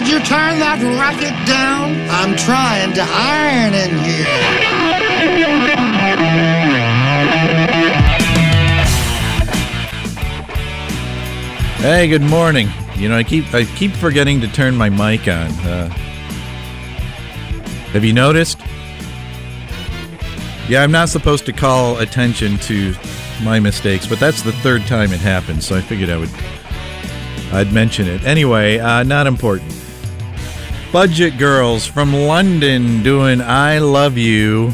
Could you turn that racket down? I'm trying to iron in here. Hey, good morning. You know, I keep forgetting to turn my mic on. Have you noticed? Yeah, I'm not supposed to call attention to my mistakes, but that's the third time it happened, so I figured I'd mention it. Anyway, not important. Budget Girls from London doing I Love You.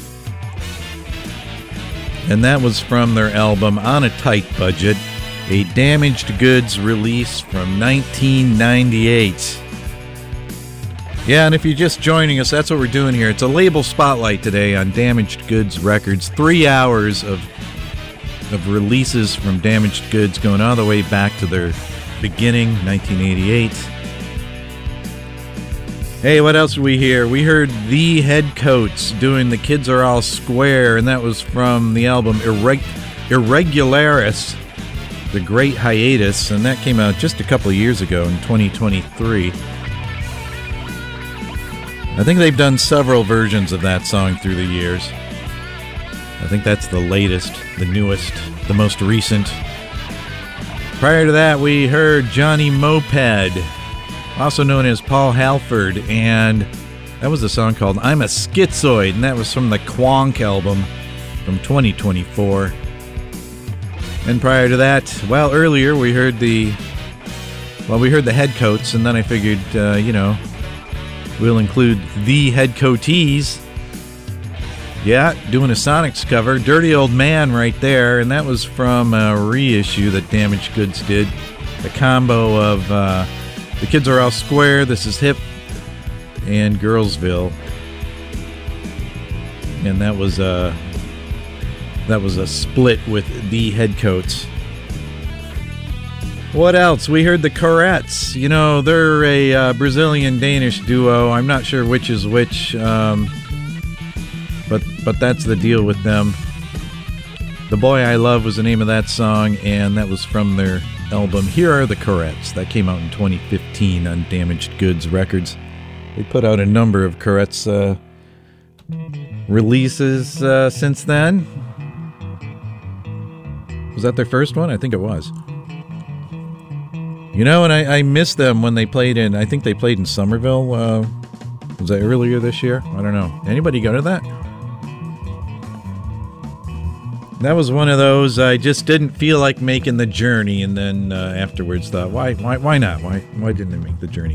And that was from their album On a Tight Budget, a Damaged Goods release from 1998. Yeah, and if you're just joining us, that's what we're doing here. It's a label spotlight today on Damaged Goods Records. 3 hours of releases from Damaged Goods going all the way back to their beginning, 1988. Hey, what else did we hear? We heard The Headcoats doing The Kids Are All Square, and that was from the album Irregularis, The Great Hiatus, and that came out just a couple of years ago in 2023. I think they've done several versions of that song through the years. I think that's the latest, the newest, the most recent. Prior to that, we heard Johnny Moped, also known as Paul Halford, and that was a song called I'm a Schizoid, and that was from the Quonk album from 2024. And prior to that, well, earlier we heard the Headcoats, and then I figured, we'll include The Headcoatees. Yeah, doing a Sonics cover, Dirty Old Man right there, and that was from a reissue that Damaged Goods did. A combo of The Kids Are All Square, This Is Hip, and Girlsville. And that was a split with The Headcoats. What else? We heard the Corettes. You know, they're a Brazilian-Danish duo. I'm not sure which is which, but that's the deal with them. The Boy I Love was the name of that song, and that was from their album Here Are the Corettes. That came out in 2015 on Damaged Goods Records. They put out a number of Corettes releases since then. Was that their first one? I think it was. You know, and I missed them when they played I think they played in Somerville. Was that earlier this year? I don't know. Anybody go to that? That was one of those, I just didn't feel like making the journey, and then afterwards thought, why not? Why didn't I make the journey?